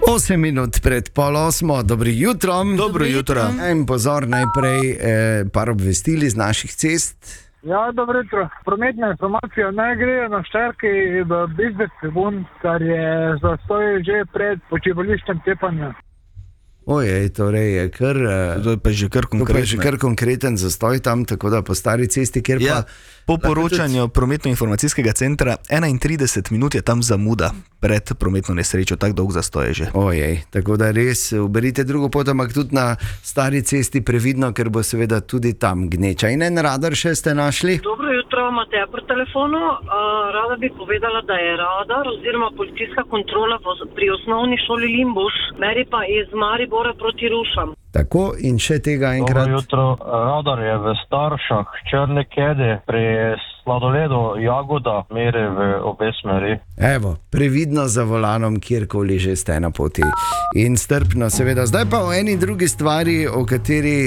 8 minut pred 7:30, dobro jutro. Dobro jutro. En pozor, najprej par obvestili z naših cest. Ja, dobro jutro. Prometna informacija, naj grejo na Štajerki v Bizdec-Sebun, kar je zastoj že pred počivališčem Tepanja. Ojej, torej je kar... To je pa že kar konkreten zastoj tam, tako da po stari cesti, kjer ja, pa... Po poročanju prometno-informacijskega centra 31 minut je tam zamuda pred prometno nesrečo, tako dolg zastoj je že. Ojej, tako da res uberite drugo pot, ampak tudi na stari cesti previdno, ker bo seveda tudi tam gneča. In en radar še ste našli? Dobro jutro, Mateja pri telefonu. Rada bi povedala, da je radar oziroma policijska kontrola pri osnovni šoli Limbus, meri pa iz Maribora proti Rušam. Tako, in še tega enkrat. Dobro jutro, radar je v Staršah, Črne Kede, pri sladoledu Jagoda, meri v obe smeri. Evo, previdno za volanom, kjerkoli že ste na poti. In strpno, seveda. Zdaj pa o eni drugi stvari, o kateri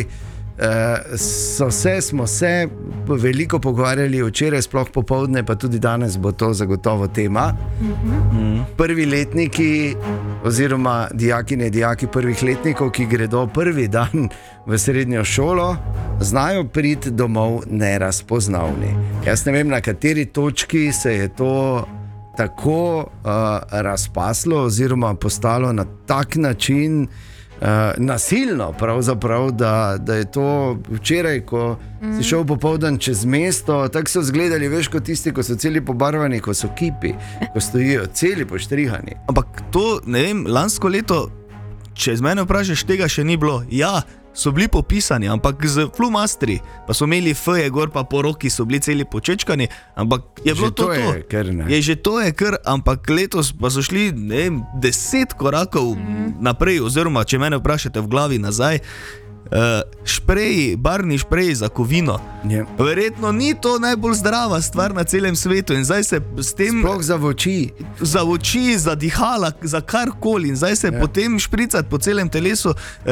smo se veliko pogovarjali včeraj, sploh popoldne, pa tudi danes bo to zagotovo tema. Prvi letniki oziroma dijaki prvih letnikov, ki gredo prvi dan v srednjo šolo, znajo priti domov nerazpoznavni. Jaz ne vem, na kateri točki se je to tako razpaslo oziroma postalo na tak način nasilno, pravzaprav, da je to včeraj, ko si šel popoldan čez mesto, tako so izgledali, veš, kot tisti, ko so celi pobarvani, ko so kipi, ko stojijo celi poštrihani. Ampak to, ne vem, lansko leto, če z mene vprašaš, tega še ni bilo. Ja, so bili popisani, ampak z flumastri, pa so imeli feje gor, pa po roki so bili celi počečkani, ampak je bilo to. Je že to je kar, ampak letos pa so šli, ne vem, 10 korakov naprej, oziroma, če mene vprašate v glavi nazaj, špreji, barni špreji za kovino. Verjetno ni to najbolj zdrava stvar na celem svetu in zdaj se s tem... Sploh za oči, za dihala, za karkoli in zdaj se potem špricati po celem telesu.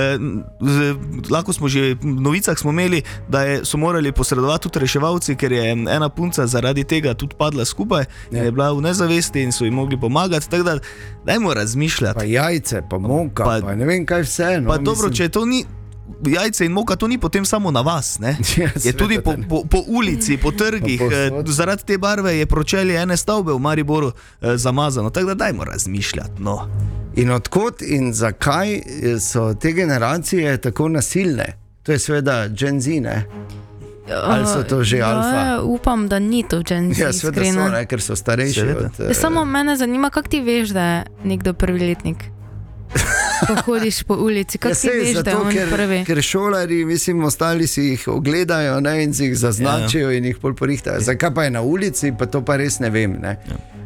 Lahko smo že v novicah smo imeli, da so morali posredovati tudi reševalci, ker je ena punca zaradi tega tudi padla skupaj, je bila v nezavesti in so jim mogli pomagati, tako da dajmo razmišljati. Pa jajce, pa moka, pa ne vem kaj vse. Pa dobro, če to ni jajce in moka, to ni potem samo na vas, ne? Je tudi po ulici, po trgih, zaradi te barve je pročelje ene stavbe v Mariboru zamazano, tako da dajmo razmišljati, no. In odkot in zakaj so te generacije tako nasilne? To je seveda Gen Z, ne? Ali so to že alfa? Ja, upam, da ni to Gen Z, ja, seveda so, ne, ker so starejši. Samo mene zanima, kako ti veš, da je nekdo prvi letnik? Ko hodiš po ulici, kako ti veš, da je on prvi? Ker šolari, mislim, ostali si jih ogledajo, ne, in si jih zaznačijo in jih pol porihtajo. Zakaj pa je na ulici, pa to pa res ne vem, ne.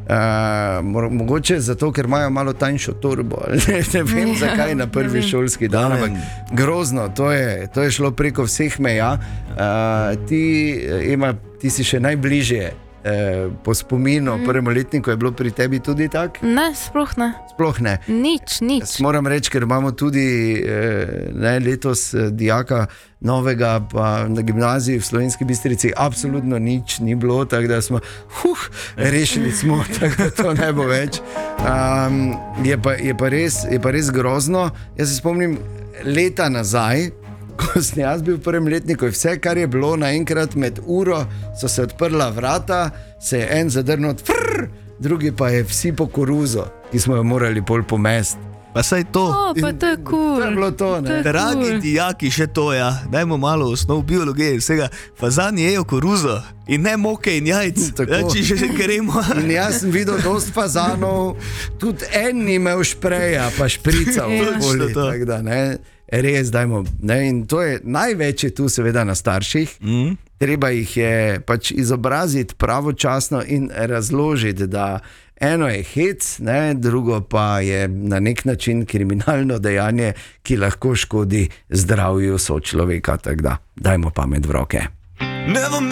Mogoče zato, ker imajo malo tanjšo torbo, ne vem, zakaj na prvi šolski dan. Grozno, to je šlo preko vseh meja. Ti si še najbližje po spominu prvemu letniku, je bilo pri tebi tudi tak? Ne, sploh ne. Sploh ne? Nič. Moram reči, ker imamo tudi letos dijaka novega pa na gimnaziji v Slovenski Bistrici, absolutno nič ni bilo, tako da smo rešili smo, tako da to ne bo več. Je pa res grozno. Jaz se spomnim leta nazaj, ko sem jaz bil v prvem letniku, vse, kar je bilo naenkrat med uro, so se odprla vrata, se je en zadrnil, drugi pa je vsi po koruzo, ki smo jo morali pol pomesti. Pa saj to. Pa to je cool. To je bilo to, ne? Dragi dijaki, še to, ja. Dajmo malo osnov biologije in vsega. Fazani jejo koruzo in ne moke in jajc. Če že gremo. In jaz sem videl dost fazanov, tudi en ni imel špreja, pa šprica okoli, tako da, ne. Res, dajmo, ne, in to je največje tu seveda na starših. Treba jih je pač izobraziti pravočasno in razložiti, da eno je hec, ne, drugo pa je na nek način kriminalno dejanje, ki lahko škodi zdravju sočloveka, tako da dajmo pamet v roke.